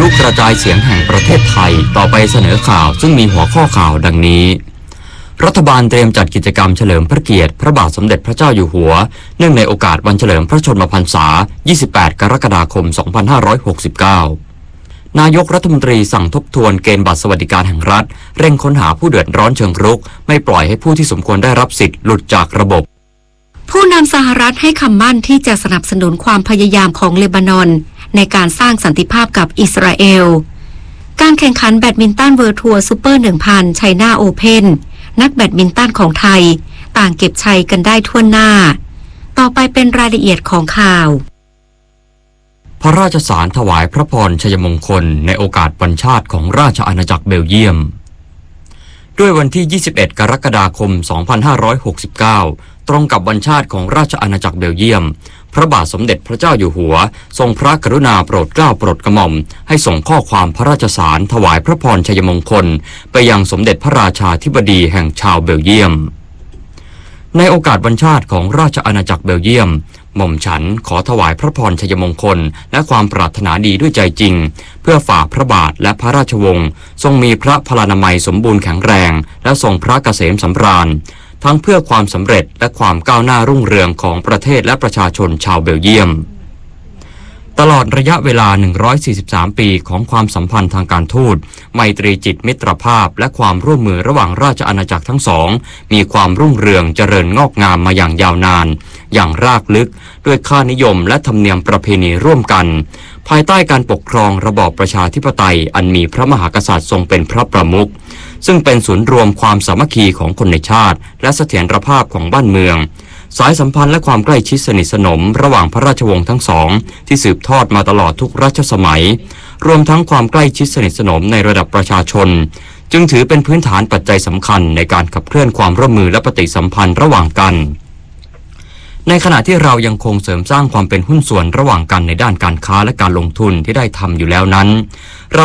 ยุกระจายเสียงแห่งประเทศไทยต่อไปเสนอข่าวซึ่งมีหัวข้อข่าวดังนี้รัฐบาลเตรียมจัดกิจกรรมเฉลิมพระเกียรติพระบาทสมเด็จพระเจ้าอยู่หัวเนื่องในโอกาสวันเฉลิมพระชนมพรรษา 28 กรกฎาคม 2569 นายกรัฐมนตรีสั่งทบทวนเกณฑ์บัตรสวัสดิการแห่งรัฐเร่งค้นหาผู้เดือดร้อนเชิงรุกไม่ปล่อยให้ผู้ที่สมควรได้รับสิทธิ์หลุดจากระบบผู้นำสหรัฐให้คำมั่นที่จะสนับสนุนความพยายามของเลบานอนในการสร้างสันติภาพกับอิสราเอลการแข่งขันแบดมินตันเวิลด์ทัวร์ซูเปอร์ 1,000 ไชน่าโอเพ่นนักแบดมินตันของไทยต่างเก็บชัยกันได้ทั่วหน้าต่อไปเป็นรายละเอียดของข่าวพระราชสารถวายพระพรชัยมงคลในโอกาสวันชาติของราชอาณาจักรเบลเยียมด้วยวันที่ 21 กรกฎาคม 2569 ตรงกับวันชาติของราชอาณาจักรเบลเยียมพระบาทสมเด็จพระเจ้าอยู่หัวทรงพระกรุณาโปรดเกล้าโปรดกระหม่อมให้ส่งข้อความพระราชสารถวายพระพรชัยมงคลไปยังสมเด็จพระราชาธิบดีแห่งชาวเบลเยียมในโอกาสวันชาติของราชอาณาจักรเบลเยียมหม่อมฉันขอถวายพระพรชัยมงคลและความปรารถนาดีด้วยใจจริงเพื่อฝ่าพระบาทและพระราชวงศ์ทรงมีพระพลานามัยสมบูรณ์แข็งแรงและทรงพระเกษมสำราญทั้งเพื่อความสำเร็จและความก้าวหน้ารุ่งเรืองของประเทศและประชาชนชาวเบลเยียมตลอดระยะเวลา 143 ปีของความสัมพันธ์ทางการทูตไมตรีจิตมิตรภาพและความร่วมมือระหว่างราชอาณาจักรทั้งสองมีความรุ่งเรืองเจริญงอกงามมาอย่างยาวนานอย่างรากลึกด้วยค่านิยมและธรรมเนียมประเพณีร่วมกันภายใต้การปกครองระบอบประชาธิปไตยอันมีพระมหากษัตริย์ทรงเป็นพระประมุขซึ่งเป็นศูนย์รวมความสามัคคีของคนในชาติและเสถียรภาพของบ้านเมืองสายสัมพันธ์และความใกล้ชิดสนิทสนมระหว่างพระราชวงศ์ทั้งสองที่สืบทอดมาตลอดทุกรัชสมัยรวมทั้งความใกล้ชิดสนิทสนมในระดับประชาชนจึงถือเป็นพื้นฐานปัจจัยสำคัญในการขับเคลื่อนความร่วมมือและปฏิสัมพันธ์ระหว่างกันในขณะที่เรายังคงเสริมสร้างความเป็นหุ้นส่วนระหว่างกันในด้านการค้าและการลงทุนที่ได้ทำอยู่แล้วนั้น